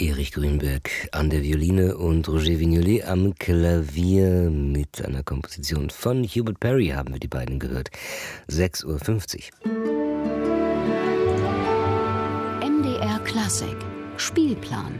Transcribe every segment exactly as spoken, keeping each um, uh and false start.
Erich Grünberg an der Violine und Roger Vignolet am Klavier mit einer Komposition von Hubert Parry haben wir die beiden gehört. sechs Uhr fünfzig. M D R Klassik Spielplan.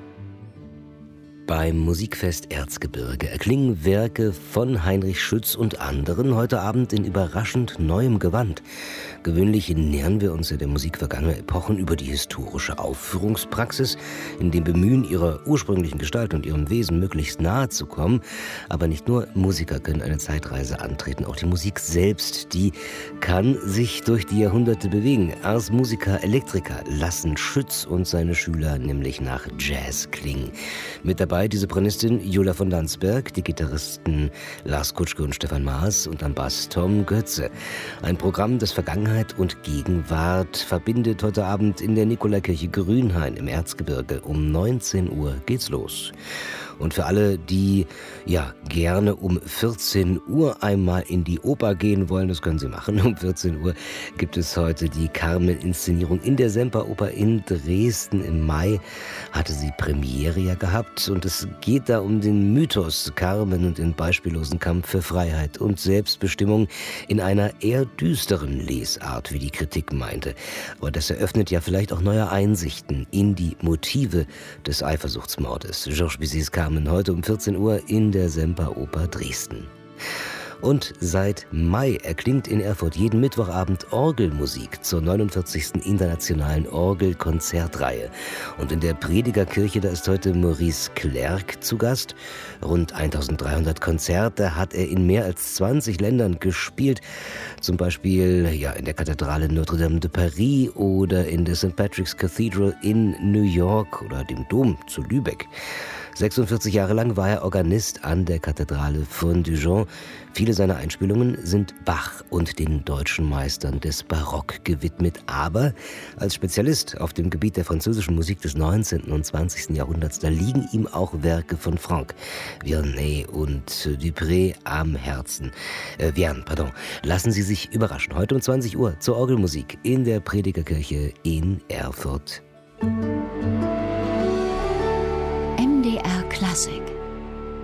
Beim Musikfest Erzgebirge erklingen Werke von Heinrich Schütz und anderen heute Abend in überraschend neuem Gewand. Gewöhnlich nähern wir uns ja der Musik vergangener Epochen über die historische Aufführungspraxis, in dem Bemühen, ihrer ursprünglichen Gestalt und ihrem Wesen möglichst nahe zu kommen. Aber nicht nur Musiker können eine Zeitreise antreten, auch die Musik selbst, die kann sich durch die Jahrhunderte bewegen. Ars Musica Electrica lassen Schütz und seine Schüler nämlich nach Jazz klingen. Mit dabei die Sopranistin Jula von Landsberg, die Gitarristen Lars Kutschke und Stefan Maas und am Bass Tom Götze. Ein Programm, das Vergangenheit und Gegenwart verbindet heute Abend in der Nikolaikirche Grünhain im Erzgebirge. Um neunzehn Uhr geht's los. Und für alle, die ja gerne um vierzehn Uhr einmal in die Oper gehen wollen, das können sie machen. Um vierzehn Uhr gibt es heute die Carmen-Inszenierung in der Semperoper in Dresden. Im Mai hatte sie Premiere ja gehabt und es geht da um den Mythos Carmen und den beispiellosen Kampf für Freiheit und Selbstbestimmung in einer eher düsteren Lesart, wie die Kritik meinte. Aber das eröffnet ja vielleicht auch neue Einsichten in die Motive des Eifersuchtsmordes. Georges Bizets Carmen heute um vierzehn Uhr in der Semperoper Dresden. Und seit Mai erklingt in Erfurt jeden Mittwochabend Orgelmusik zur neunundvierzigsten Internationalen Orgelkonzertreihe. Und in der Predigerkirche, da ist heute Maurice Clerc zu Gast. Rund eintausenddreihundert Konzerte hat er in mehr als zwanzig Ländern gespielt. Zum Beispiel ja, in der Kathedrale Notre-Dame de Paris oder in der Saint Patrick's Cathedral in New York oder dem Dom zu Lübeck. sechsundvierzig Jahre lang war er Organist an der Kathedrale von Dijon. Viele seiner Einspielungen sind Bach und den deutschen Meistern des Barock gewidmet. Aber als Spezialist auf dem Gebiet der französischen Musik des neunzehnten und zwanzigsten Jahrhunderts, da liegen ihm auch Werke von Franck, Vianney und Dupré am Herzen. Äh, Vian, pardon. Lassen Sie sich überraschen. Heute um zwanzig Uhr zur Orgelmusik in der Predigerkirche in Erfurt. M D R Klassik